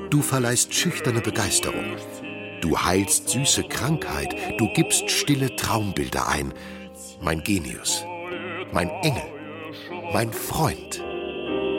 Du verleihst schüchterne Begeisterung. Du heilst süße Krankheit. Du gibst stille Traumbilder ein. Mein Genius, mein Engel, mein Freund.